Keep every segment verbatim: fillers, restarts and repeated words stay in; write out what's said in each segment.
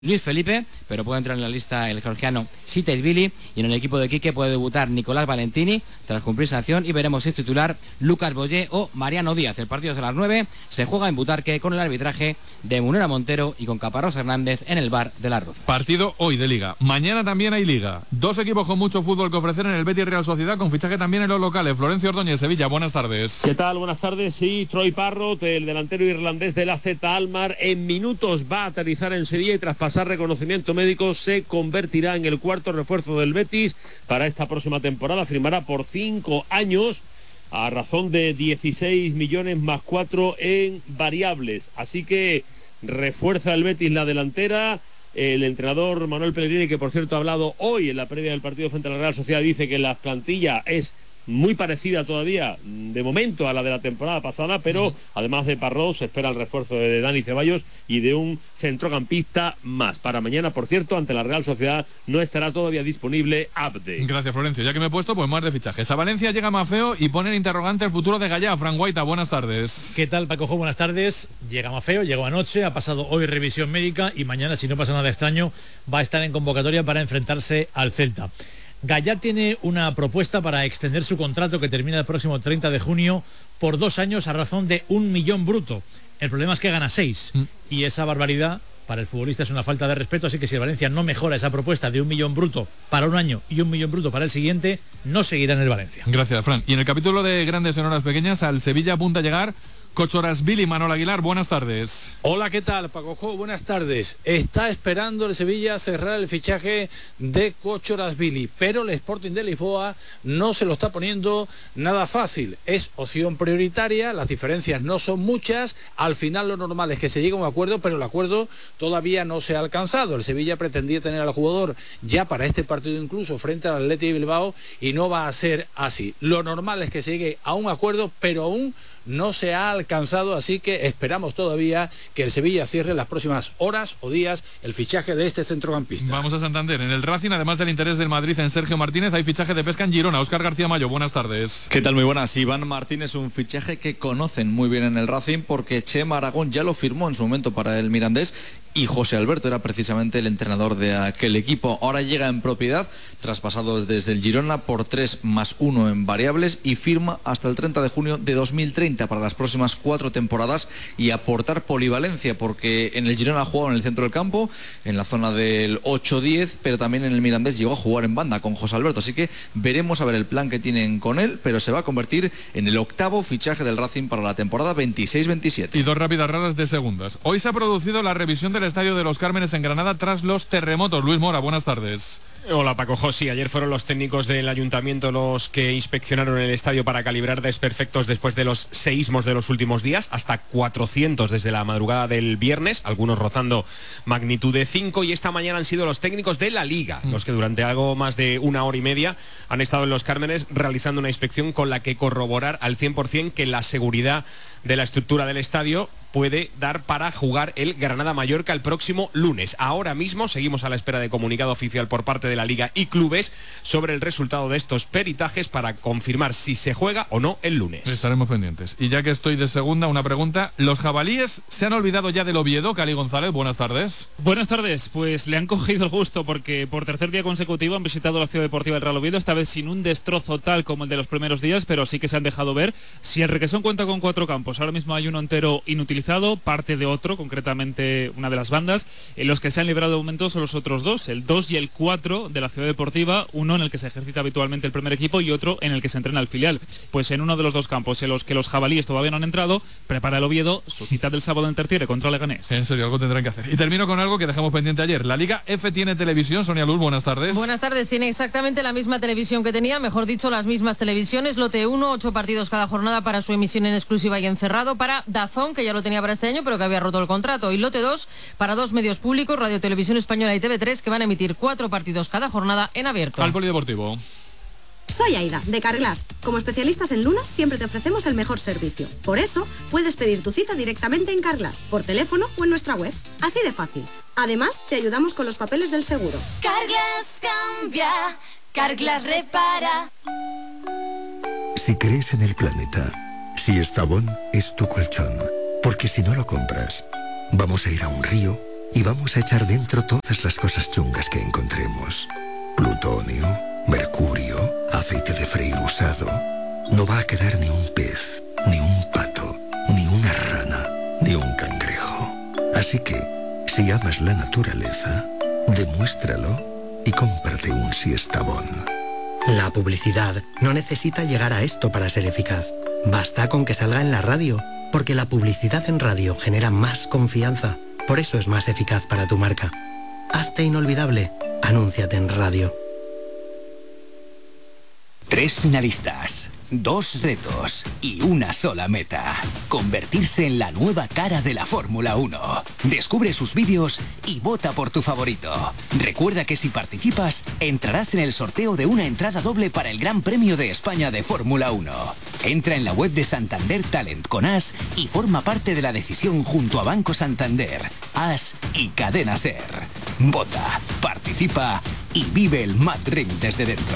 Luis Felipe, pero puede entrar en la lista el georgiano Sitaishvili, y en el equipo de Quique puede debutar Nicolás Valentini tras cumplir sanción, y veremos si es titular Lucas Boyé o Mariano Díaz. El partido es a las nueve, se juega en Butarque con el arbitraje de Munera Montero y con Caparrós Hernández en el bar de Las Rozas. Partido hoy de Liga. Mañana también hay Liga. Dos equipos con mucho fútbol que ofrecer en el Betis Real Sociedad, con fichaje también en los locales. Florencio Ordóñez, Sevilla, buenas tardes. ¿Qué tal? Buenas tardes. Sí, Troy Parrott, el delantero irlandés de la Z Almar, en minutos va a aterrizar en Sevilla y tras pasar reconocimiento médico se convertirá en el cuarto refuerzo del Betis para esta próxima temporada. Firmará por cinco años a razón de dieciséis millones más cuatro en variables. Así que refuerza el Betis la delantera. El entrenador Manuel Pellegrini, que por cierto ha hablado hoy en la previa del partido frente a la Real Sociedad, dice que la plantilla es muy parecida todavía de momento a la de la temporada pasada, pero además de Parrós se espera el refuerzo de Dani Ceballos y de un centrocampista más. Para mañana, por cierto, ante la Real Sociedad no estará todavía disponible Abde. Gracias, Florencio. Ya que me he puesto, pues más de fichajes. A Valencia llega Mafeo y pone en interrogante el futuro de Gallá. Fran Guaita, buenas tardes. ¿Qué tal, Paco Jo? Buenas tardes. Llega Mafeo, llegó anoche, ha pasado hoy revisión médica y mañana, si no pasa nada extraño, va a estar en convocatoria para enfrentarse al Celta. Gallá tiene una propuesta para extender su contrato que termina el próximo treinta de junio por dos años a razón de un millón bruto. El problema es que gana seis mm. y esa barbaridad para el futbolista es una falta de respeto, así que si el Valencia no mejora esa propuesta de un millón bruto para un año y un millón bruto para el siguiente, no seguirá en el Valencia. Gracias, Fran. Y en el capítulo de grandes en horas pequeñas, al Sevilla apunta a llegar Cocchorazvili. Manuel Aguilar, buenas tardes. Hola, ¿qué tal, Paco Jo? Buenas tardes. Está esperando el Sevilla cerrar el fichaje de Cocchorazvili, pero el Sporting de Lisboa no se lo está poniendo nada fácil. Es opción prioritaria, las diferencias no son muchas, al final lo normal es que se llegue a un acuerdo, pero el acuerdo todavía no se ha alcanzado. El Sevilla pretendía tener al jugador ya para este partido incluso frente al Athletic de Bilbao y no va a ser así. Lo normal es que se llegue a un acuerdo, pero aún no se ha alcanzado, así que esperamos todavía que el Sevilla cierre en las próximas horas o días el fichaje de este centrocampista. Vamos a Santander. En el Racing, además del interés del Madrid en Sergio Martínez, hay fichaje de pesca en Girona. Óscar García Mayo, buenas tardes. ¿Qué tal? Muy buenas. Iván Martínez, un fichaje que conocen muy bien en el Racing porque Chema Aragón ya lo firmó en su momento para el Mirandés y José Alberto era precisamente el entrenador de aquel equipo. Ahora llega en propiedad, traspasado desde el Girona por tres más uno en variables y firma hasta el treinta de junio de dos mil treinta para las próximas cuatro temporadas y aportar polivalencia, porque en el Girona ha jugado en el centro del campo, en la zona del ocho diez, pero también en el Mirandés llegó a jugar en banda con José Alberto, así que veremos a ver el plan que tienen con él, pero se va a convertir en el octavo fichaje del Racing para la temporada veintiséis veintisiete. Y dos rápidas raras de segundas. Hoy se ha producido la revisión del Estadio de los Cármenes en Granada tras los terremotos. Luis Mora, buenas tardes. Hola, Paco José. Ayer fueron los técnicos del ayuntamiento los que inspeccionaron el estadio para calibrar desperfectos después de los seísmos de los últimos días, hasta cuatrocientos desde la madrugada del viernes, algunos rozando magnitud de cinco, y esta mañana han sido los técnicos de la Liga mm. los que durante algo más de una hora y media han estado en los Cármenes realizando una inspección con la que corroborar al cien por ciento que la seguridad de la estructura del estadio puede dar para jugar el Granada-Mallorca el próximo lunes. Ahora mismo seguimos a la espera de comunicado oficial por parte de la Liga y clubes sobre el resultado de estos peritajes para confirmar si se juega o no el lunes. Estaremos pendientes. Y ya que estoy de segunda, una pregunta. ¿Los jabalíes se han olvidado ya del Oviedo? Cali González, buenas tardes. Buenas tardes. Pues le han cogido el gusto porque por tercer día consecutivo han visitado la Ciudad Deportiva del Real Oviedo, esta vez sin un destrozo tal como el de los primeros días, pero sí que se han dejado ver. Si el Requesón cuenta con cuatro campos, ahora mismo hay uno entero inutilizado, parte de otro, concretamente una de las bandas. En los que se han librado de momento son los otros dos, el dos y el cuatro de la Ciudad Deportiva, uno en el que se ejercita habitualmente el primer equipo y otro en el que se entrena el filial. Pues en uno de los dos campos en los que los jabalíes todavía no han entrado, prepara el Oviedo su cita del sábado en Tertiere contra Leganés. En serio, algo tendrán que hacer. Y termino con algo que dejamos pendiente ayer. La Liga F tiene televisión. Sonia Luz, buenas tardes. Buenas tardes. Tiene exactamente la misma televisión que tenía, mejor dicho, las mismas televisiones. Lote uno, ocho partidos cada jornada para su emisión en exclusiva y encerrado. Para DAZN, que ya lo tenía para este año, pero que había roto el contrato. Y lote dos para dos medios públicos, Radio Televisión Española y T V tres, que van a emitir cuatro partidos cada jornada en abierto. Al polideportivo. Soy Aida, de Carglass. Como especialistas en lunas, siempre te ofrecemos el mejor servicio. Por eso, puedes pedir tu cita directamente en Carglass, por teléfono o en nuestra web. Así de fácil. Además, te ayudamos con los papeles del seguro. Carglass cambia, Carglass repara. Si crees en el planeta, si Estavón es tu colchón, porque si no lo compras, vamos a ir a un río y vamos a echar dentro todas las cosas chungas que encontremos. Plutonio, mercurio, aceite de freír usado. No va a quedar ni un pez, ni un pato, ni una rana, ni un cangrejo. Así que, si amas la naturaleza, demuéstralo y cómprate un Siestabón. La publicidad no necesita llegar a esto para ser eficaz. Basta con que salga en la radio, porque la publicidad en radio genera más confianza. Por eso es más eficaz para tu marca. Hazte inolvidable. Anúnciate en radio. Tres finalistas, dos retos y una sola meta. Convertirse en la nueva cara de la Fórmula uno. Descubre sus vídeos y vota por tu favorito. Recuerda que si participas, entrarás en el sorteo de una entrada doble para el Gran Premio de España de Fórmula uno. Entra en la web de Santander Talent con As y forma parte de la decisión junto a Banco Santander, As y Cadena Ser. Vota, participa y vive el Mad Ring desde dentro.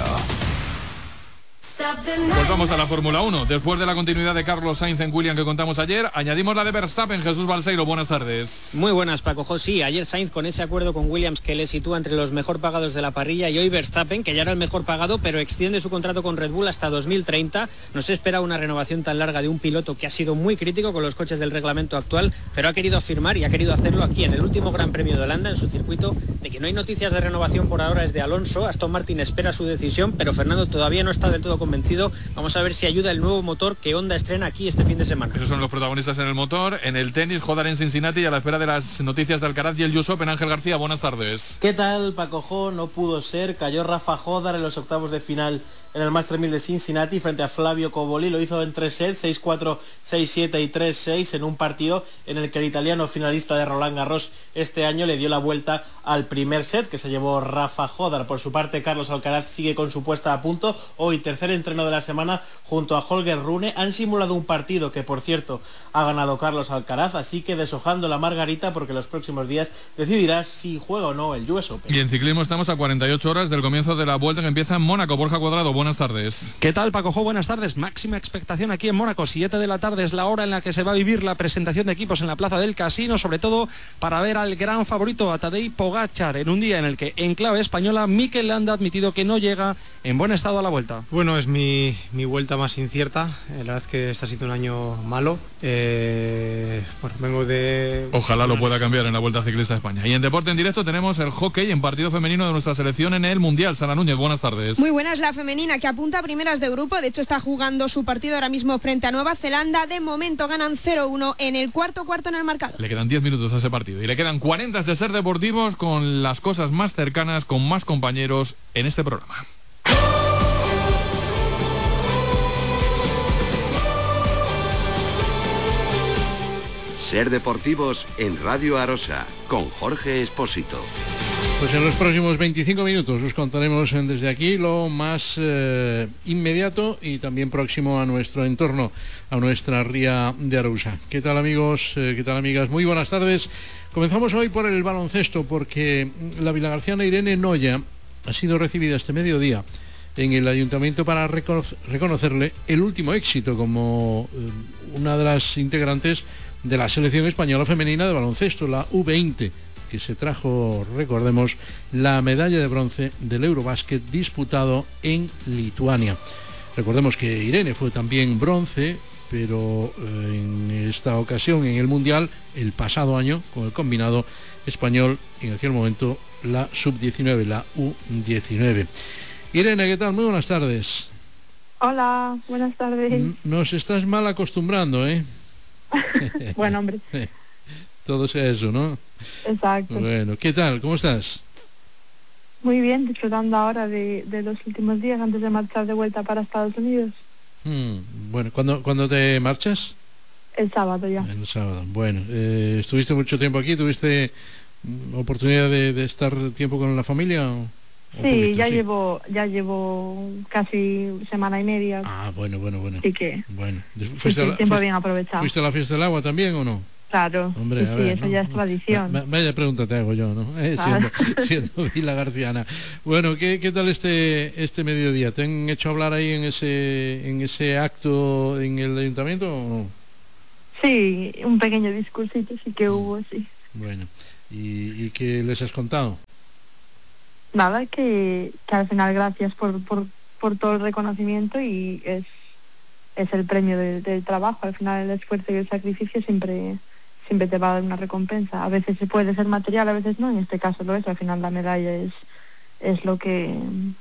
Pues vamos a la Fórmula uno. Después de la continuidad de Carlos Sainz en Williams que contamos ayer, añadimos la de Verstappen. Jesús Balseiro, buenas tardes. Muy buenas, Paco José. Ayer Sainz con ese acuerdo con Williams que le sitúa entre los mejor pagados de la parrilla, y hoy Verstappen, que ya era el mejor pagado, pero extiende su contrato con Red Bull hasta dos mil treinta. No se espera una renovación tan larga de un piloto que ha sido muy crítico con los coches del reglamento actual, pero ha querido afirmar y ha querido hacerlo aquí en el último Gran Premio de Holanda, en su circuito, de que no hay noticias de renovación por ahora es de Alonso. Aston Martin espera su decisión, pero Fernando todavía no está del todo convencido. Vamos a ver si ayuda el nuevo motor que Honda estrena aquí este fin de semana. Esos son los protagonistas en el motor. En el tenis, Jodar en Cincinnati, y a la espera de las noticias de Alcaraz y el U S Open. Ángel García, buenas tardes. ¿Qué tal, Paco Jo? No pudo ser. Cayó Rafa Jodar en los octavos de final en el Master mil de Cincinnati frente a Flavio Cobolli. Lo hizo en tres sets, seis cuatro, seis siete y tres seis, en un partido en el que el italiano finalista de Roland Garros este año le dio la vuelta al primer set, que se llevó Rafa Jodar. Por su parte, Carlos Alcaraz sigue con su puesta a punto. Hoy, tercer entreno de la semana junto a Holger Rune. Han simulado un partido que, por cierto, ha ganado Carlos Alcaraz, así que deshojando la margarita, porque los próximos días decidirá si juega o no el U S Open. Y en ciclismo estamos a cuarenta y ocho horas del comienzo de la vuelta que empieza en Mónaco. Borja Cuadrado, buenas tardes. ¿Qué tal, Paco Jo? Buenas tardes. Máxima expectación aquí en Mónaco. siete de la tarde es la hora en la que se va a vivir la presentación de equipos en la plaza del Casino, sobre todo para ver al gran favorito, a Tadej Pogačar, en un día en el que, en clave española, Mikel Landa ha admitido que no llega en buen estado a la vuelta. Bueno, es mi, mi vuelta más incierta. La verdad es que este ha sido un año malo. Eh, bueno, vengo de... Ojalá lo pueda cambiar en la Vuelta Ciclista de España. Y en Deporte en Directo tenemos el hockey en partido femenino de nuestra selección en el Mundial. Sara Núñez, buenas tardes. Muy buenas, la femenina que apunta a primeras de grupo. De hecho, está jugando su partido ahora mismo frente a Nueva Zelanda. De momento ganan cero uno en el cuarto cuarto en el marcador. Le quedan diez minutos a ese partido y le quedan cuarenta de Ser Deportivos, con las cosas más cercanas, con más compañeros en este programa. Ser Deportivos en Radio Arosa, con Jorge Espósito. Pues en los próximos veinticinco minutos os contaremos desde aquí lo más eh, inmediato y también próximo a nuestro entorno, a nuestra ría de Arousa. ¿Qué tal, amigos? Eh, ¿Qué tal, amigas? Muy buenas tardes. Comenzamos hoy por el baloncesto, porque la vilagarciana Irene Noya ha sido recibida este mediodía en el ayuntamiento para recono- reconocerle el último éxito como eh, una de las integrantes de la selección española femenina de baloncesto, la U veinte, que se trajo, recordemos, la medalla de bronce del Eurobásquet disputado en Lituania. Recordemos que Irene fue también bronce, pero eh, en esta ocasión en el Mundial, el pasado año, con el combinado español, en aquel momento la sub diecinueve, la U diecinueve. Irene, ¿qué tal? Muy buenas tardes. Hola, buenas tardes. Nos estás mal acostumbrando, ¿eh? Bueno, hombre. Todo sea eso, ¿no? Exacto. Bueno, ¿qué tal? ¿Cómo estás? Muy bien, disfrutando ahora de, de los últimos días antes de marchar de vuelta para Estados Unidos. Hmm, bueno, ¿cuándo, ¿cuándo te marchas? El sábado ya. El sábado, bueno. Eh, ¿Estuviste mucho tiempo aquí? ¿Tuviste oportunidad de, de estar tiempo con la familia? ¿O, sí, o poquito, ya sí? llevo ya llevo casi semana y media. Ah, bueno, bueno, bueno. Así que bueno. sí, ¿Fuiste, sí, a la, tiempo fuiste, bien aprovechado. ¿Fuiste a la fiesta del agua también o no? Claro, Hombre, sí, a sí, ver, eso ¿no? ya es tradición. Va- Vaya pregunta te hago yo, ¿no? Eh, Claro. siendo, siendo vilagarciana. Bueno, ¿qué, ¿qué tal este este mediodía? ¿Te han hecho hablar ahí en ese en ese acto en el ayuntamiento o no? Sí, un pequeño discursito sí que hubo, sí. Bueno, ¿Y, y qué les has contado? Nada, que, que al final gracias por, por, por todo el reconocimiento y es, es el premio de, del trabajo. Al final el esfuerzo y el sacrificio siempre, siempre te va a dar una recompensa. A veces puede ser material, a veces no, en este caso lo es. Al final la medalla es, es lo que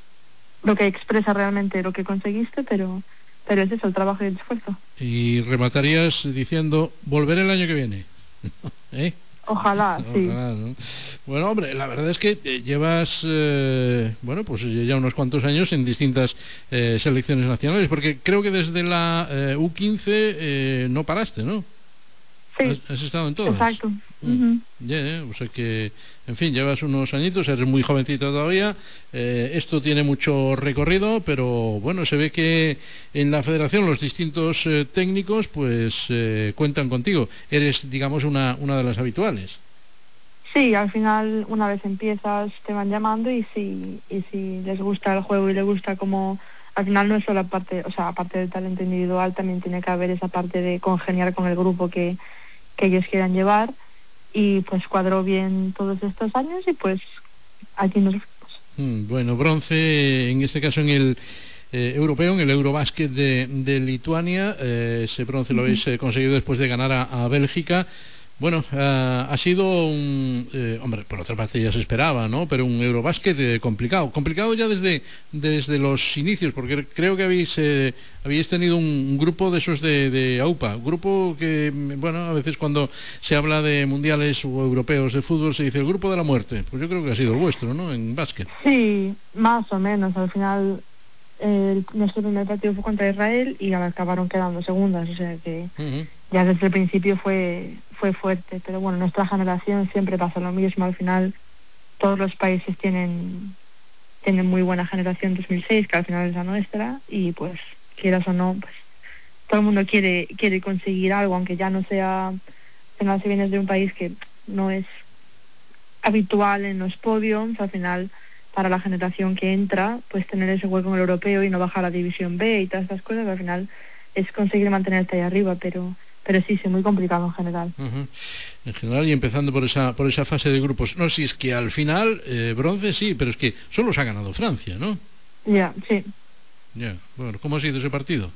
lo que expresa realmente lo que conseguiste, pero, pero es eso, el trabajo y el esfuerzo. Y rematarías diciendo, volveré el año que viene. ¿Eh? Ojalá, sí. Ojalá, ¿no? Bueno, hombre, la verdad es que eh, llevas, eh, bueno, pues ya unos cuantos años en distintas eh, selecciones nacionales, porque creo que desde la eh, U quince eh, no paraste, ¿no? Sí. ¿Has, has estado en todas? Exacto. Mm. Uh-huh. Ya, yeah, o sea que, en fin, llevas unos añitos, eres muy jovencito todavía, eh, esto tiene mucho recorrido, pero bueno, se ve que en la federación los distintos eh, técnicos pues eh, cuentan contigo, eres, digamos, una, una de las habituales. Sí, al final una vez empiezas te van llamando y si, y si les gusta el juego y les gusta como... Al final no es solo parte, o sea, aparte del talento individual, también tiene que haber esa parte de congeniar con el grupo que, que ellos quieran llevar, y pues cuadró bien todos estos años y pues aquí nos fuimos. Mm, bueno, bronce en este caso en el eh, europeo, en el Eurobásquet de, de Lituania, eh, ese bronce uh-huh. lo habéis eh, conseguido después de ganar a, a Bélgica. Bueno, uh, ha sido un... Eh, hombre, por otra parte ya se esperaba, ¿no? Pero un Eurobásquet eh, complicado. Complicado ya desde, desde los inicios, porque creo que habéis, eh, habéis tenido un, un grupo de esos de, de AUPA. Grupo que, bueno, a veces cuando se habla de mundiales o europeos de fútbol se dice el grupo de la muerte. Pues yo creo que ha sido el vuestro, ¿no? En básquet. Sí, más o menos. Al final, eh, nuestro primer partido fue contra Israel y acabaron quedando segundas. O sea que uh-huh. ya desde el principio fue... fue fuerte, pero bueno, nuestra generación siempre pasa lo mismo. Al final todos los países tienen tienen muy buena generación dos mil seis, que al final es la nuestra, y pues quieras o no, pues todo el mundo quiere quiere conseguir algo, aunque ya no sea, al final si vienes de un país que no es habitual en los podiums, al final para la generación que entra, pues tener ese hueco en el europeo y no bajar a la división B y todas estas cosas, al final es conseguir mantenerte ahí arriba, pero pero sí, sí, muy complicado en general. Uh-huh. En general, y empezando por esa por esa fase de grupos. No, si es que al final, eh, bronce sí, pero es que solo se ha ganado Francia, ¿no? Ya, yeah, sí. Ya, yeah. Bueno, ¿cómo ha sido ese partido?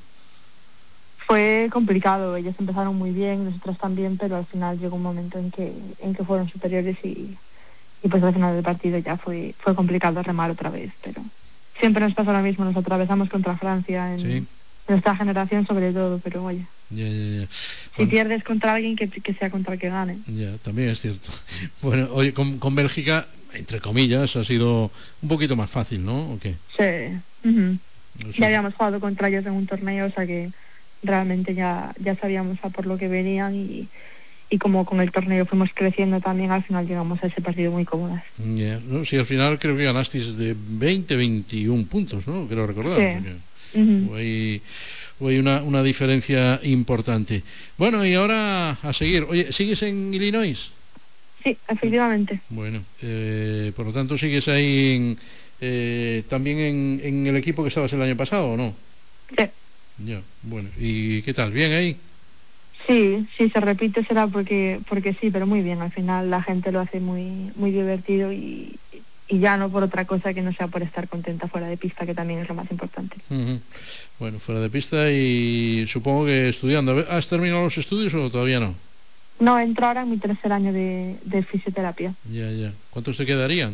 Fue complicado, ellos empezaron muy bien, nosotros también, pero al final llegó un momento en que en que fueron superiores y, y pues al final del partido ya fue fue complicado remar otra vez, pero siempre nos pasa lo mismo, nos atravesamos contra Francia en sí. nuestra generación sobre todo, pero oye. Ya, ya, ya. Si bueno, pierdes contra alguien, que, que sea contra el que gane. Ya, también es cierto. Bueno, oye, con, con Bélgica, entre comillas, ha sido un poquito más fácil, ¿no? ¿O qué? Sí. Uh-huh. O sea, ya habíamos jugado contra ellos en un torneo, o sea que realmente ya, ya sabíamos a por lo que venían y, y como con el torneo fuimos creciendo también, al final llegamos a ese partido muy cómodas. Ya, no, sí, al final creo que ganasteis de veinte, veintiún puntos, ¿no? Quiero recordar. Sí. Uh-huh. Ahí... hay una, una diferencia importante. Bueno, y ahora a seguir. Oye, ¿sigues en Illinois? Sí, efectivamente. Bueno, eh, por lo tanto, ¿sigues ahí en, eh, también en, en el equipo que estabas el año pasado o no? Sí. Ya, bueno. ¿Y qué tal? ¿Bien ahí? Sí, sí, se repite será porque porque sí, pero muy bien. Al final la gente lo hace muy muy divertido y... y ya no por otra cosa que no sea por estar contenta fuera de pista, que también es lo más importante. Uh-huh. Bueno, fuera de pista y supongo que estudiando. ¿Has terminado los estudios o todavía no? No, entro ahora en mi tercer año de, de fisioterapia. Ya, ya. ¿Cuántos te quedarían?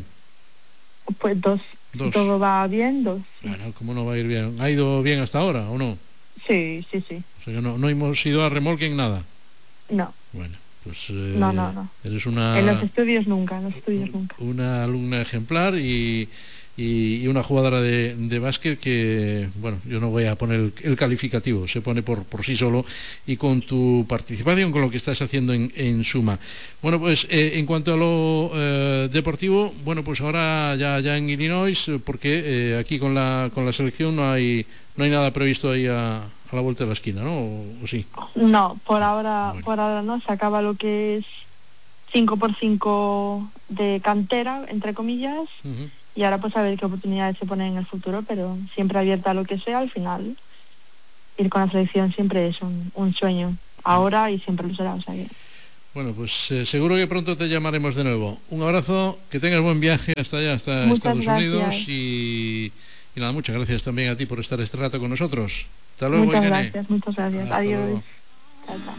Pues dos. dos. Si todo va bien, dos. Bueno, ¿cómo no va a ir bien? ¿Ha ido bien hasta ahora o no? Sí, sí, sí. O sea que no, no hemos ido a remolque en nada. No. Bueno. Pues, eh, no, no, no. Eres una, en los estudios nunca, en los estudios nunca. Una alumna ejemplar y, y, y una jugadora de, de básquet que, bueno, yo no voy a poner el, el calificativo, se pone por, por sí solo y con tu participación, con lo que estás haciendo en, en suma. Bueno, pues eh, en cuanto a lo eh, deportivo, bueno, pues ahora ya, ya en Illinois, porque eh, aquí con la, con la selección no hay, no hay nada previsto ahí a... a la vuelta de la esquina, ¿no? ¿O, o sí? No, por ahora, bueno. por ahora no, se acaba lo que es cinco por cinco de cantera, entre comillas, uh-huh. y ahora pues a ver qué oportunidades se ponen en el futuro, pero siempre abierta a lo que sea. Al final ir con la selección siempre es un, un sueño, ahora y siempre lo será, o sea que... Bueno, pues eh, seguro que pronto te llamaremos de nuevo. Un abrazo, que tengas buen viaje hasta allá, hasta Muchas Estados gracias. Unidos y, y nada, muchas gracias también a ti por estar este rato con nosotros. Hasta luego, Muchas Irene. gracias, muchas gracias. Hasta Adiós. luego. Chao, chao.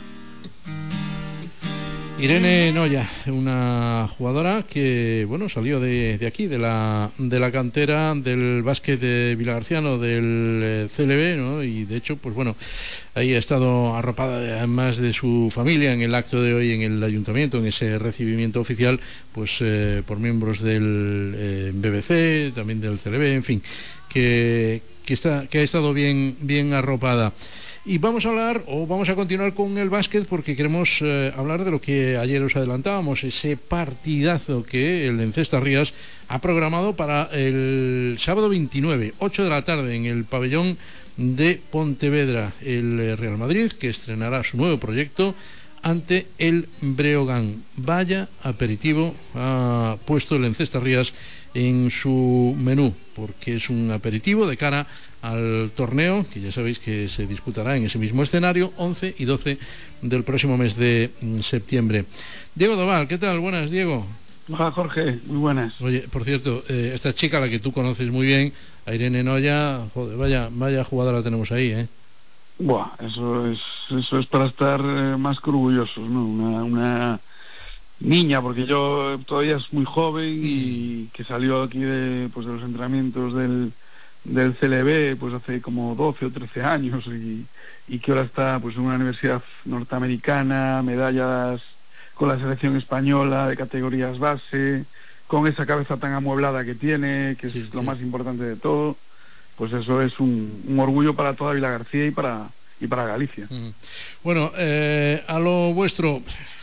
Irene Noya, una jugadora que bueno salió de, de aquí, de la de la cantera del básquet de Vilagarciano, del eh, C L B, ¿no? Y de hecho, pues bueno, ahí ha estado arropada además de su familia en el acto de hoy en el ayuntamiento, en ese recibimiento oficial, pues eh, por miembros del eh, B B C, también del C L B, en fin, que, que, está, que ha estado bien, bien arropada. Y vamos a hablar, o vamos a continuar con el básquet, porque queremos eh, hablar de lo que ayer os adelantábamos, ese partidazo que el Encesta Rías ha programado para el sábado veintinueve, ocho de la tarde, en el pabellón de Pontevedra, el Real Madrid, que estrenará su nuevo proyecto ante el Breogán. Vaya aperitivo ha puesto el Encesta Rías en su menú, porque es un aperitivo de cara al torneo, que ya sabéis que se disputará en ese mismo escenario, once y doce del próximo mes de septiembre. Diego Doval, ¿qué tal? Buenas, Diego. Hola, Jorge, muy buenas. Oye, por cierto, eh, esta chica, la que tú conoces muy bien, a Irene Noya, joder, vaya, vaya jugadora tenemos ahí, ¿eh? Buah, eso es, eso es para estar eh, más que orgullosos, ¿no? Una, una niña, porque yo todavía es muy joven y que salió aquí de, pues, de los entrenamientos del del C L B pues hace como doce o trece años y, y que ahora está pues en una universidad norteamericana, medallas con la selección española de categorías base, con esa cabeza tan amueblada que tiene, que sí, es sí. lo más importante de todo, pues eso es un, un orgullo para toda Vilagarcía y para y para Galicia. Mm. Bueno, eh, a lo vuestro,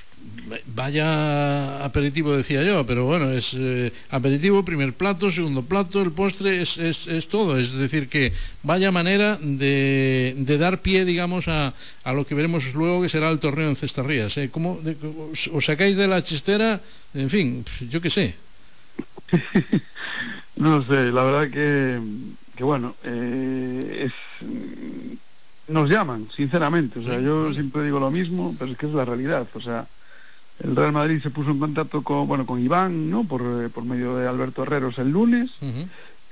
vaya aperitivo decía yo, pero bueno, es eh, aperitivo, primer plato, segundo plato, el postre, es, es, es todo, es decir que vaya manera de, de dar pie, digamos, a, a lo que veremos luego, que será el torneo en Encesta Rías, ¿eh? ¿Cómo de, os, os sacáis de la chistera? En fin, yo qué sé. No sé, la verdad que, que bueno, eh, es... nos llaman, sinceramente, o sea, yo siempre digo lo mismo, pero es que es la realidad, o sea, el Real Madrid se puso en contacto con, bueno, con Iván, ¿no? Por, eh, por medio de Alberto Herreros el lunes, uh-huh.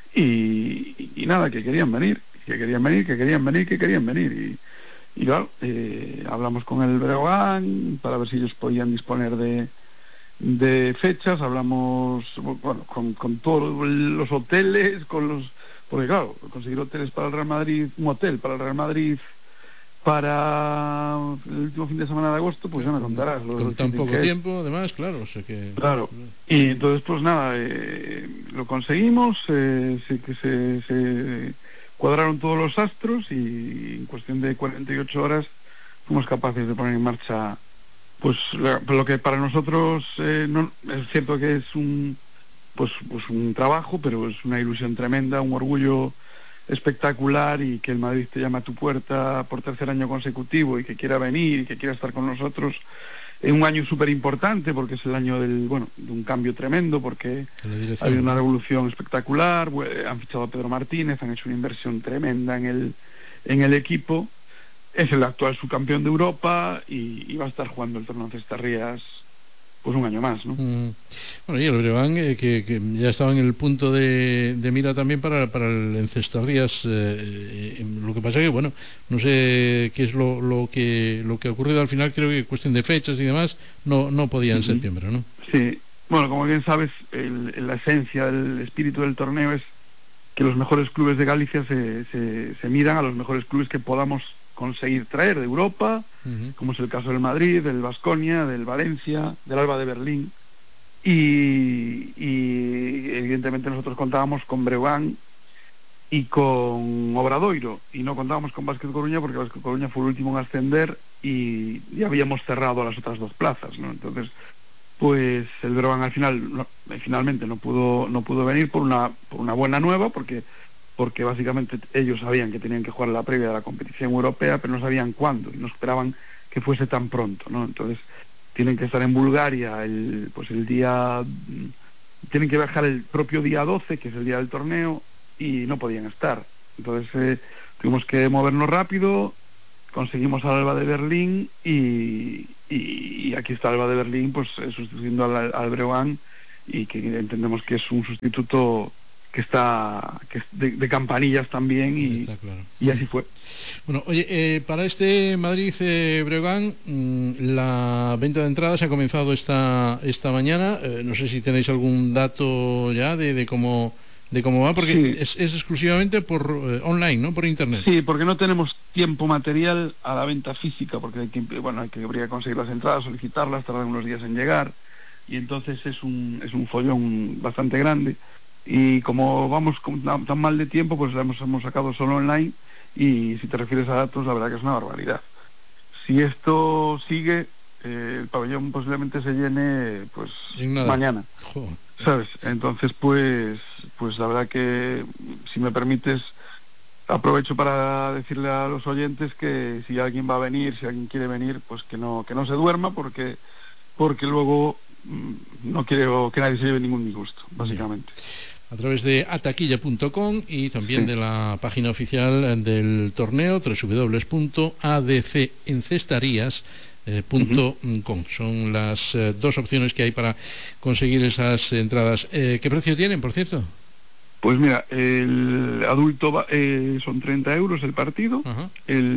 y, y nada, que querían venir, que querían venir, que querían venir, que querían venir, y, y claro, eh, hablamos con el Breogán para ver si ellos podían disponer de, de fechas, hablamos, bueno, con, con todos los hoteles, con los... Porque claro, conseguir hoteles para el Real Madrid, un hotel para el Real Madrid para el último fin de semana de agosto, pues ya me contarás. Con los tan poco tiempo, además, claro. O sea que... Claro. Y entonces, pues nada, eh, lo conseguimos, eh, se, que se, se cuadraron todos los astros y en cuestión de cuarenta y ocho horas fuimos capaces de poner en marcha, pues lo que para nosotros eh, no, es cierto que es un... Pues, pues un trabajo, pero es una ilusión tremenda, un orgullo espectacular, y que el Madrid te llama a tu puerta por tercer año consecutivo y que quiera venir y que quiera estar con nosotros en un año súper importante, porque es el año del, bueno, de un cambio tremendo, porque hay una revolución espectacular, han fichado a Pedro Martínez, han hecho una inversión tremenda en el, en el equipo, es el actual subcampeón de Europa y, y va a estar jugando el torneo de Encesta Rías pues un año más, ¿no? Mm. Bueno, y el Breogán, eh, que, que ya estaba en el punto de, de mira también para, para el Encesta Rías, eh, eh, lo que pasa que, bueno, no sé qué es lo, lo que lo que ha ocurrido al final, creo que cuestión de fechas y demás, no no podía en uh-huh. septiembre, ¿no? Sí, bueno, como bien sabes, el, la esencia, el espíritu del torneo es que los mejores clubes de Galicia se, se, se midan a los mejores clubes que podamos conseguir traer de Europa, uh-huh. como es el caso del Madrid, del Baskonia, del Valencia, del Alba de Berlín, y, y evidentemente nosotros contábamos con Breogán y con Obradoiro, y no contábamos con Básquet Coruña porque Básquet Coruña fue el último en ascender y ya habíamos cerrado las otras dos plazas, ¿no? Entonces, pues el Breogán al final, no, finalmente no pudo no pudo venir por una por una buena nueva, porque porque básicamente ellos sabían que tenían que jugar la previa de la competición europea, pero no sabían cuándo, y no esperaban que fuese tan pronto, ¿no? Entonces tienen que estar en Bulgaria el pues el día, tienen que viajar el propio día doce, que es el día del torneo, y no podían estar. Entonces eh, tuvimos que movernos rápido, conseguimos al Alba de Berlín y, y, y aquí está Alba de Berlín, pues eh, sustituyendo al, al Breogán, y que entendemos que es un sustituto que está que es de, de campanillas también, y, claro. y así fue. Bueno, oye, eh, para este Madrid eh, Breogán, mmm, la venta de entradas ha comenzado esta esta mañana. Eh, no sé si tenéis algún dato ya de, de cómo de cómo va, porque sí. es, es exclusivamente por eh, online, ¿no? Por internet. Sí, porque no tenemos tiempo material a la venta física, porque hay que, bueno, hay que habría que conseguir las entradas, solicitarlas, tardan unos días en llegar, y entonces es un es un follón bastante grande. Y como vamos con, tan, tan mal de tiempo, pues la hemos, hemos sacado solo online, y si te refieres a datos, la verdad que es una barbaridad. Si esto sigue, eh, el pabellón posiblemente se llene pues mañana. Joder. ¿Sabes? Entonces pues pues la verdad que, si me permites, aprovecho para decirle a los oyentes que si alguien va a venir, si alguien quiere venir, pues que no que no se duerma, porque porque luego mmm, no quiero que nadie se lleve ningún disgusto, básicamente. A través de ataquilla punto com y también sí. de la página oficial del torneo, doble u doble u doble u punto a d c encestarías punto com. Uh-huh. Son las eh, dos opciones que hay para conseguir esas entradas. Eh, ¿Qué precio tienen, por cierto? Pues mira, el adulto va, eh, son treinta euros el partido, uh-huh.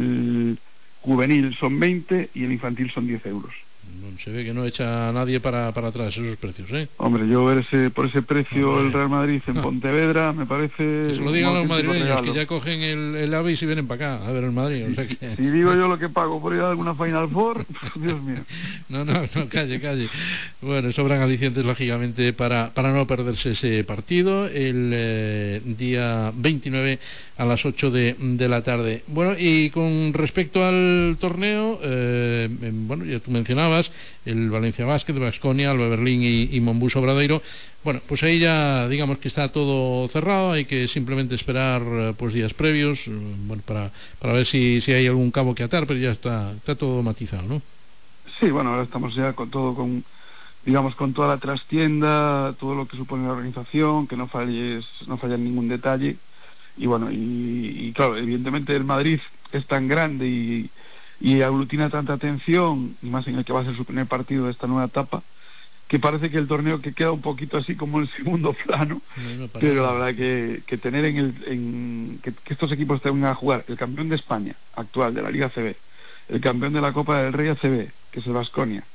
el juvenil son veinte y el infantil son diez euros. Se ve que no echa a nadie para, para atrás esos precios, ¿eh? Hombre, yo ver ese, por ese precio Hombre. el Real Madrid en Pontevedra me parece... Que se lo digan los madrileños, regalo. Que ya cogen el, el AVE y se vienen para acá a ver el Madrid. O sea que... Si digo yo lo que pago por ir a alguna Final Four, Dios mío. No, no, no, calle, calle. Bueno, sobran alicientes, lógicamente, para, para no perderse ese partido el eh, día veintinueve a las ocho de, de la tarde. Bueno, y con respecto al torneo, eh, bueno, ya tú mencionabas el Valencia Basket, Baskonia, Alba Berlín y, y Monbus Obradoiro. Bueno, pues ahí ya digamos que está todo cerrado, hay que simplemente esperar pues días previos, bueno, para, para ver si, si hay algún cabo que atar, pero ya está, está todo matizado, ¿no? Sí, bueno, ahora estamos ya con todo, con digamos con toda la trastienda, todo lo que supone la organización, que no falles, no falla en ningún detalle. Y bueno, y, y claro, evidentemente el Madrid es tan grande y, y aglutina tanta atención, y más en el que va a ser su primer partido de esta nueva etapa, que parece que el torneo que queda un poquito así como en segundo plano, no, no pero la verdad que, que tener en el en, que, que estos equipos tengan a jugar el campeón de España actual de la Liga A C B, el campeón de la Copa del Rey A C B, que es el Baskonia,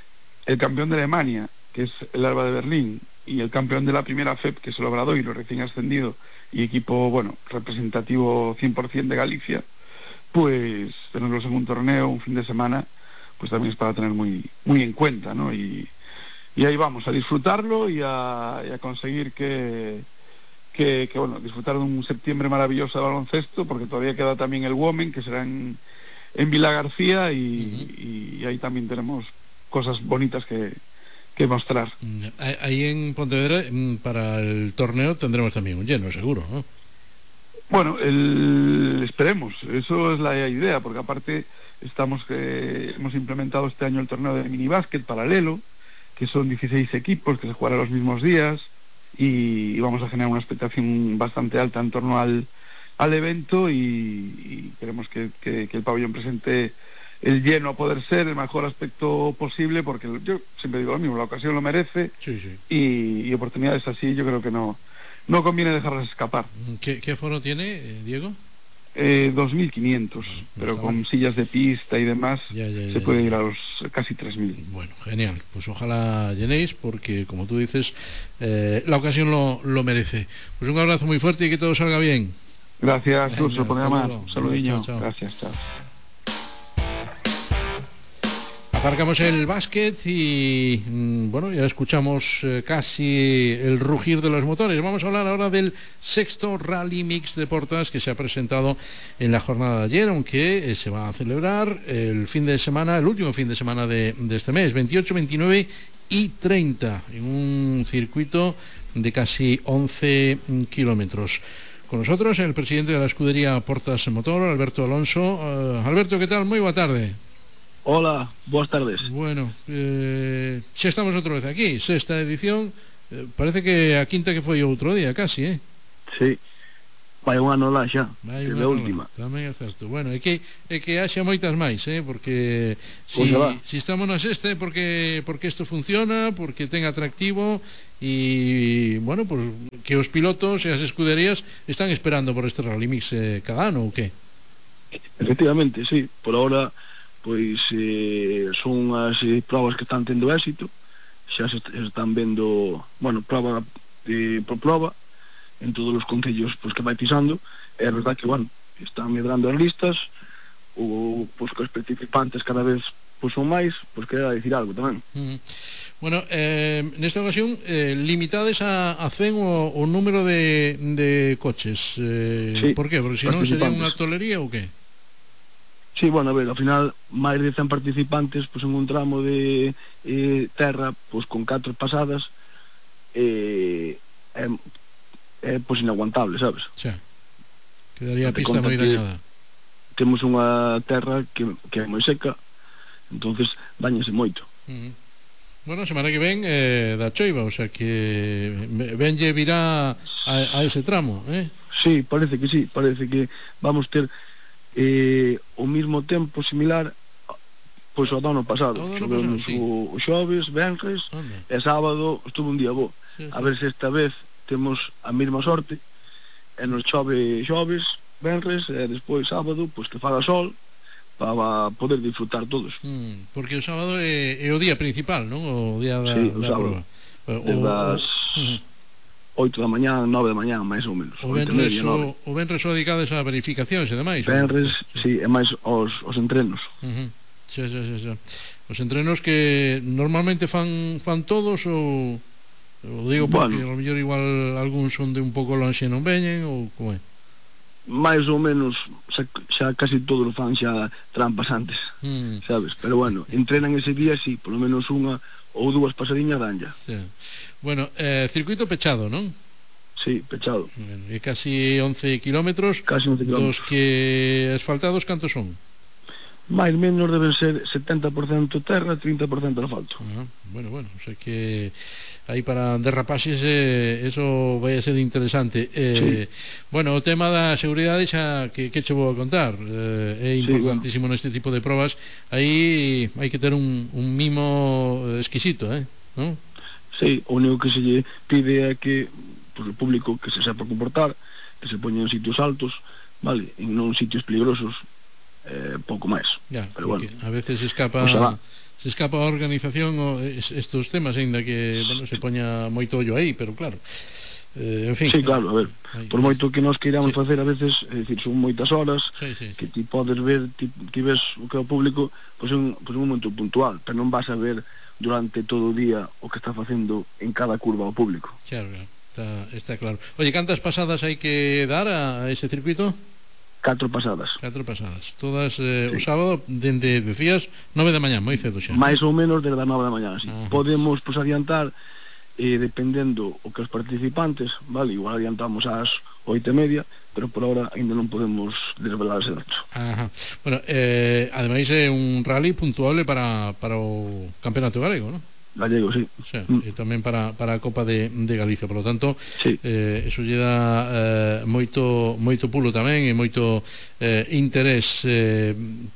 el campeón de Alemania, que es el Alba de Berlín, y el campeón de la primera F E P, que es el Obradoiro, recién ascendido, y equipo, bueno, representativo cien por ciento de Galicia, pues tenerlos en un torneo, un fin de semana, pues también es para tener muy muy en cuenta, ¿no? Y, y ahí vamos, a disfrutarlo y a, y a conseguir que, que, que, bueno, disfrutar de un septiembre maravilloso de baloncesto, porque todavía queda también el Women, que será en, en Vila García, y, uh-huh. y, y ahí también tenemos cosas bonitas que que mostrar. Ahí en Pontevedra, para el torneo tendremos también un lleno, seguro, ¿no? Bueno, el, esperemos, eso es la idea, porque aparte estamos que hemos implementado este año el torneo de minibásquet paralelo, que son dieciséis equipos que se jugarán los mismos días, y, y vamos a generar una expectación bastante alta en torno al, al evento, y, y queremos que, que, que el pabellón presente el lleno a poder ser el mejor aspecto posible, porque yo siempre digo lo mismo, la ocasión lo merece, sí, sí. Y, y oportunidades así yo creo que no no conviene dejarlas escapar. ¿Qué, qué foro tiene, eh, Diego? Eh, dos mil quinientos, no, pero no con sillas de pista y demás ya, ya, ya, se puede ya. ir a los casi tres mil. Bueno, genial, pues ojalá llenéis, porque como tú dices, eh, la ocasión lo, lo merece. Pues un abrazo muy fuerte y que todo salga bien. Gracias, Curso, por llamar. Un saludillo. Chao, chao. Gracias, chao. Aparcamos el básquet y bueno, ya escuchamos eh, casi el rugir de los motores. Vamos a hablar ahora del sexto Rally Mix de Portas, que se ha presentado en la jornada de ayer, aunque eh, se va a celebrar el fin de semana, el último fin de semana de, de este mes, veintiocho, veintinueve y treinta, en un circuito de casi once kilómetros. Con nosotros el presidente de la escudería Portas Motor, Alberto Alonso. Uh, Alberto, ¿qué tal? Muy buena tarde. Hola, buenas tardes. Bueno, eh, ya estamos otra vez aquí, sexta edición, eh, parece que a quinta que fue yo otro día casi, ¿eh? Sí, vai un ano lá xa, Vai desde un a ano última. lá, tamén é certo. Bueno, é que é que haxa moitas máis, eh, porque si, Pois va. si estamos na sexta é porque porque isto funciona, porque ten atractivo e bueno, pues que os pilotos e as escuderías están esperando por este Rally Mix eh, cada ano ou que? Efectivamente, sí, por ahora pois eh, son as eh, probas que están tendo éxito, xa se, se están vendo, bueno, prova eh, por prova en todos os concellos pois, que vai pisando. É verdad que, bueno, están medrando as listas, ou pois, que os participantes cada vez pois, son máis, pois queda decir algo tamén. Uh -huh. Bueno, eh, nesta ocasión eh, limitades a, a cen o, o número de, de coches eh, Sí, por qué? Porque se non sería unha tolería ou que? Sí, bueno, a ver, ao final máis de cen participantes pois, en un tramo de eh, terra pois, con catro pasadas eh, é, é pois, inaguantable, sabes? Xa, quedaría a Date pista conta moi que dañada. Temos unha terra que, que é moi seca, entonces dañase moito. Uh -huh. Bueno, a semana que ven eh, da choiva, o sea que venlle virá a, a ese tramo, eh? Sí, parece que sí, parece que vamos ter eh, o mismo tempo similar pois ao do ano pasado. Chovemos sí. o, o xoves, venres e sábado estuvo un día bo. Sí, sí. A ver se esta vez temos a mesma sorte e nos chove xoves, venres e despois sábado, pois que faga sol para poder disfrutar todos. Mm, porque o sábado é, é o día principal, non? O día da, sí, o da sábado. Prova. Desde as oito da mañá, nove da mañá, máis ou menos. O venres o, o venres o dedicades a verificacións e demais. Venres, sí, e máis os, os entrenos. Uh -huh. xa, xa, xa, xa. Os entrenos que normalmente fan fan todos ou o digo porque bueno, a lo mellor igual algúns son de un pouco lonxe e non veñen ou como é? máis ou menos xa, xa casi todos os fan xa trampas antes, mm. sabes? Pero bueno, entrenan ese día, sí, polo menos unha ou dúas pasadiñas danlla. Sí. Bueno, eh, circuito pechado, non? Sí, pechado. Bueno, e casi once kilómetros. Casi once kilómetros. Dos que asfaltados, cantos son? máis menos deben ser setenta por cento terra, trinta por cento asfalto. Uh -huh. Bueno, bueno, o sea que aí para derrapaxes eh, eso vai a ser interesante. Eh, sí. Bueno, o tema da seguridade xa que, que che vou a contar, eh, é importantísimo sí, bueno, neste tipo de probas. Aí hai que ter un, un mimo exquisito, eh, non? Sí, o único que se lle pide é que pues, o público que se sepa comportar, que se poña en sitios altos, vale, en non sitios peligrosos, eh, pouco máis. Ya, pero bueno, a veces escapa se escapa a organización o estos temas, ainda que bueno, se poña moito ollo aí, pero claro. Eh, en fin. Sí, claro, a ver, hay, por moito que nos queiramos sí. facer a veces, é dicir, son moitas horas, sí, sí, sí. que ti podes ver, ti, ti ves o que é o público, pois un, pois un momento puntual, pero non vas a ver durante todo o día o que está facendo en cada curva o público. Claro, está, está claro. Oye, cantas pasadas hai que dar a ese circuito? Catro pasadas. Catro pasadas. Todas eh, sí. o sábado, dende, decías, nove da mañá, moi cedo xa. Mais ou menos desde as nove da mañá, sí. Podemos, pues, adiantar, eh, dependendo o que os participantes, vale, igual adiantamos ás oito e media, pero por ahora ainda non podemos desvelar ese dato. Ajá. Bueno, eh, ademais é un rally puntuable para, para o Campeonato Galego, non? Gallego, sí. O sea, mm. e tamén para, para a Copa de, de Galicia, por lo tanto, sí. eh, eso lle dá eh, moito, moito pulo tamén e moito eh, interés. Eh,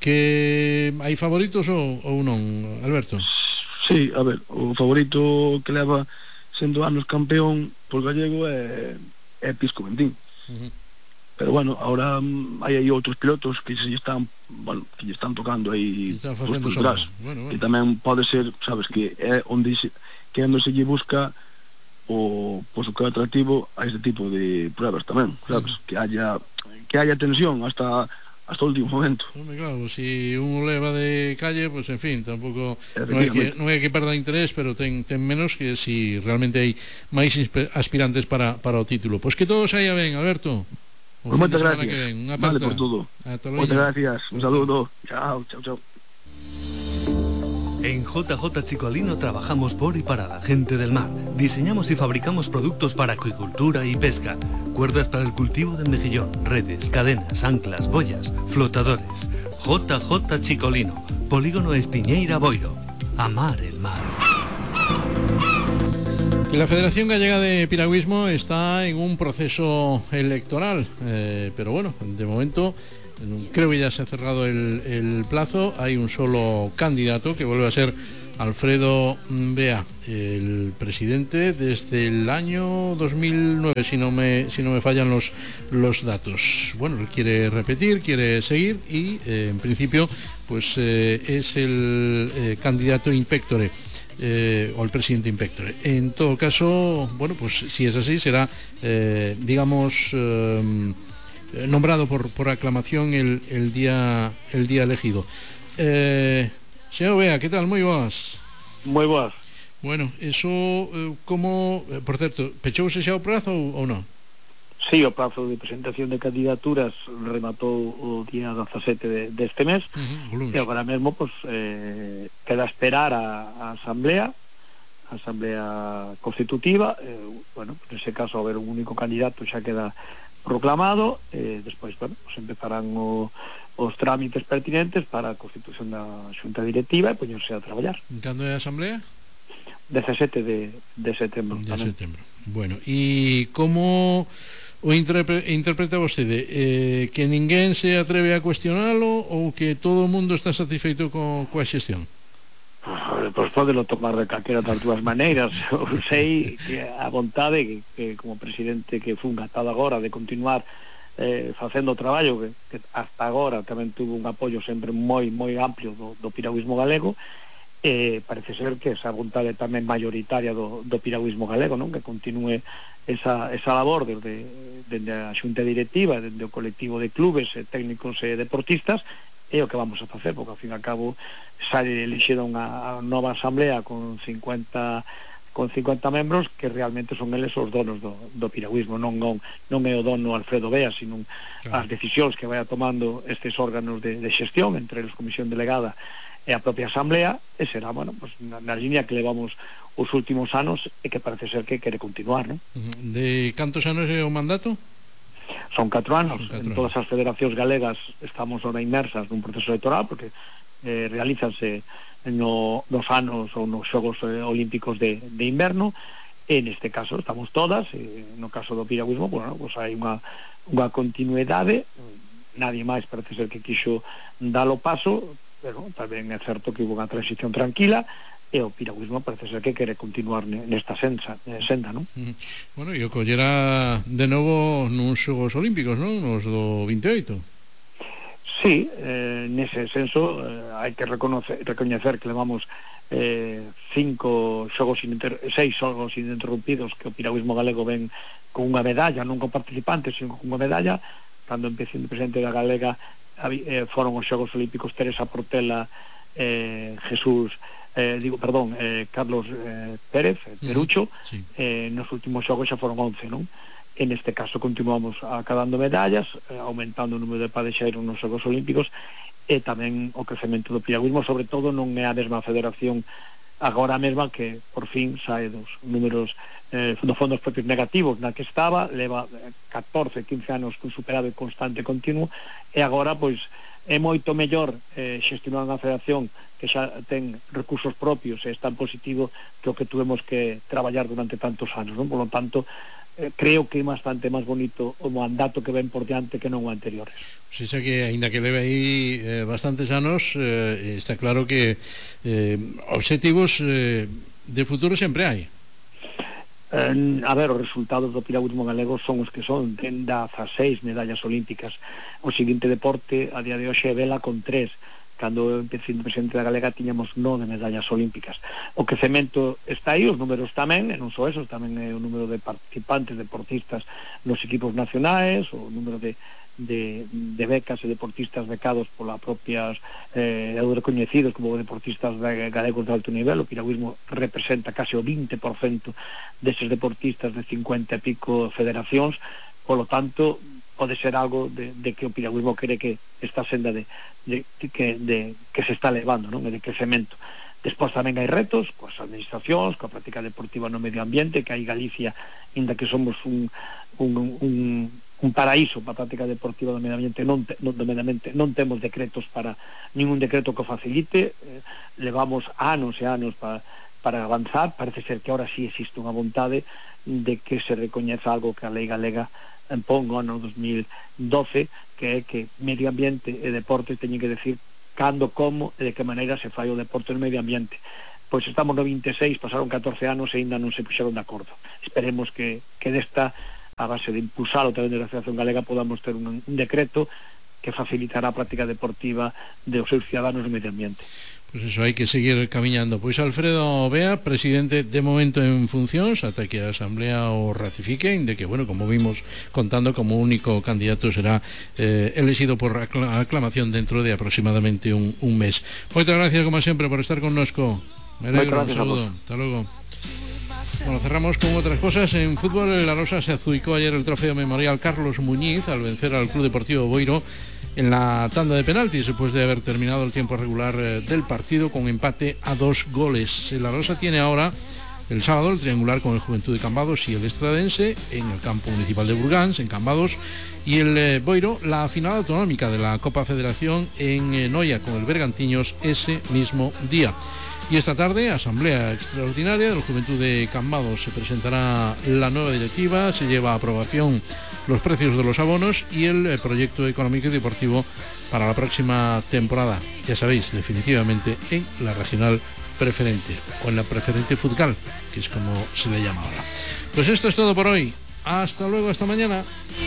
que hai favoritos ou, ou non, Alberto? Sí, a ver, o favorito que leva sendo anos campeón por gallego é, é Pisco Ventín. Uh -huh. Pero bueno, ahora um, hai aí outros pilotos que se están, bueno, que lle están tocando aí están os por detrás. Bueno, bueno. Que tamén pode ser, sabes, que é onde se, que é onde se lle busca o, pois, o que é atractivo a este tipo de pruebas tamén, sabes? Uh -huh. Que haya que haya tensión hasta hasta o último momento. Hombre, claro, si un leva de calle, pues en fin, tampouco non hai que, non hai que perder interés, pero ten, ten menos que si realmente hai máis aspirantes para, para o título. Pois pues que todo saia ben, Alberto. Pues moitas gracias. Ven, vale por todo. Moitas gracias. Un saludo. Chao, chao, chao. En J J Chicolino trabajamos por y para la gente del mar. Diseñamos y fabricamos productos para acuicultura y pesca. Cuerdas para el cultivo del mejillón, redes, cadenas, anclas, boyas, flotadores. J J Chicolino, Polígono Espiñeira Boiro. Amar el mar. Y la Federación Gallega de Piragüismo está en un proceso electoral, eh, pero bueno, de momento creo que ya se ha cerrado el, el plazo. Hay un solo candidato que vuelve a ser Alfredo Bea, el presidente desde el año dos mil nueve, si no me, si no me fallan los, los datos. Bueno, él quiere repetir, quiere seguir y eh, en principio pues eh, es el eh, candidato inspectore. Eh, o el presidente inspectore. En todo caso, bueno, pues si es así, será, eh, digamos, eh, nombrado por, por aclamación el, el, día, el día elegido. Eh, señor Bea, ¿qué tal? Muy buenas. Muy buenas. Bueno, eso, eh, como, eh, por cierto, pechouse xa o prazo ou, ou non? Sí, o prazo de presentación de candidaturas rematou o día dezasete de, deste mes, uh-huh, e agora mesmo pues, eh, queda esperar a, a Asamblea, a Asamblea Constitutiva, eh, bueno, nese caso haber un único candidato xa queda proclamado, e eh, despois, bueno, pues empezarán o, os trámites pertinentes para a constitución da Xunta Directiva e poñerse a traballar. Cando é a Asamblea? dezasete de, de setembro. De setembro. Bueno, e como o interpre, interpreta vostede? Eh, que ninguén se atreve a cuestionalo ou que todo o mundo está satisfeito co, coa xestión? Pois pues podelo tomar de calquera das dúas maneiras. Eu sei que a vontade que, que como presidente que fun atado agora de continuar eh, facendo o traballo que, que hasta agora tamén tuvo un apoio sempre moi moi amplio do, do piragüismo galego. Eh, parece ser que esa vontade tamén mayoritaria do, do piragüismo galego, non? Que continúe esa, esa labor desde, desde a xunta directiva, desde o colectivo de clubes, eh, técnicos e deportistas, é o que vamos a facer, porque ao fin e ao cabo xa elixeron a, a nova asamblea con cincuenta con cincuenta membros que realmente son eles os donos do, do piragüismo, non, non, non é o dono Alfredo Bea, sino claro, as decisións que vai tomando estes órganos de, de xestión, entre eles comisión delegada e a propia asamblea, e será, bueno, pues, na, na línea que levamos os últimos anos e que parece ser que quere continuar, non? De cantos anos é o mandato? Son catro anos. Son catro en todas as federacións galegas estamos ahora inmersas nun proceso electoral, porque eh, realízanse no, nos anos ou nos xogos eh, olímpicos de, de inverno, e neste caso estamos todas, e no caso do piragüismo, bueno, pues hai unha, unha continuidade, nadie máis parece ser que quixo dalo paso, pero tamén é certo que hubo unha transición tranquila e o piragüismo parece ser que quere continuar nesta sensa, senda, non? Bueno, e o collera de novo nuns Xogos Olímpicos, non? Nos do vinte e oito. Sí, eh, nese senso eh, hai que reconocer, recoñecer que levamos eh, cinco xogos ininter, seis xogos ininterrumpidos que o piragüismo galego ven con unha medalla, non con participantes, sino con unha medalla. Cando empecé o presidente da Galega Eh, foron os Xogos Olímpicos Teresa Portela, eh, Jesús eh, digo, perdón, eh, Carlos eh, Pérez, Perucho, uh-huh, sí. eh, nos últimos xogos xa foron once, non? En este caso continuamos acabando medallas, eh, aumentando o número de padexeiros nos Xogos Olímpicos, e tamén o crecemento do piragüismo, sobre todo non é a mesma federación agora mesma que por fin sae dos números eh, dos fondos propios negativos na que estaba, leva catorce, quince anos con superado e constante continuo, e agora pois é moito mellor eh, xestionar unha federación que xa ten recursos propios e é tan positivo que o que tuvemos que traballar durante tantos anos, non? Por lo tanto, eh, creo que é bastante máis bonito o mandato que ven por diante que non o anteriores. Si xa que, aínda que leve aí eh, bastantes anos, eh, está claro que eh, obxectivos eh, de futuro sempre hai. Eh, a ver, os resultados do piragüismo galego son os que son, ten dezaseis medallas olímpicas. O seguinte deporte a día de hoxe é vela con tres. Cando eu empecé presidente da Galega tiñamos nove medallas olímpicas. O crecemento está aí, os números tamén, e non só esos, tamén é o número de participantes deportistas nos equipos nacionais, o número de De, de becas e deportistas becados pola propias eh, recoñecidos como deportistas galegos de alto nivel. O piragüismo representa case o vinte por cento deses deportistas de cincuenta e pico federacións, polo tanto pode ser algo de, de que o piragüismo quere que esta senda de, de, de, que, de, que se está levando, non? De crecemento. Despois tamén hai retos coas administracións, coa práctica deportiva no medio ambiente, que hai Galicia, inda que somos un, un, un un paraíso para a práctica deportiva do medio ambiente, non, te, non, do medio ambiente, non temos decretos para ningún decreto que o facilite, eh, levamos anos e anos para para avanzar. Parece ser que ahora sí existe unha vontade de que se recoñeza algo que a lei galega pon no ano dos mil doce, que é que medio ambiente e deporte teñen que decir cando, como e de que maneira se fai o deporte no medio ambiente. Pois estamos no vinte e seis, pasaron catorce anos e ainda non se puxeron de acordo. Esperemos que, que desta, a base de impulsar o tamén da Federación Galega, podamos ter un, un decreto que facilitará a práctica deportiva dos seus ciudadanos no medio ambiente. Pues eso, hai que seguir camiñando. Pois Alfredo Bea, presidente de momento en funcións, ata que a Asamblea o ratifique, de que, bueno, como vimos contando, como único candidato será eh, elegido por aclamación dentro de aproximadamente un, un mes. Moitas gracias, como sempre, por estar connosco. Me alegro, un saludo. Hasta luego. Bueno, cerramos con otras cosas. En fútbol, la Rosa se adjudicó ayer el trofeo memorial Carlos Muñiz al vencer al Club Deportivo Boiro en la tanda de penaltis, después de haber terminado el tiempo regular eh, del partido con empate a dos goles. La Rosa tiene ahora el sábado el triangular con el Juventud de Cambados y el Estradense en el campo municipal de Burgans, en Cambados, y el eh, Boiro la final autonómica de la Copa Federación en eh, Noia con el Bergantiños ese mismo día. Y esta tarde, asamblea extraordinaria de la Juventud de Cambados, se presentará la nueva directiva, se lleva a aprobación los precios de los abonos y el eh, proyecto económico y deportivo para la próxima temporada. Ya sabéis, definitivamente en la regional preferente o en la preferente futsal, que es como se le llama ahora. Pues esto es todo por hoy. Hasta luego, hasta mañana.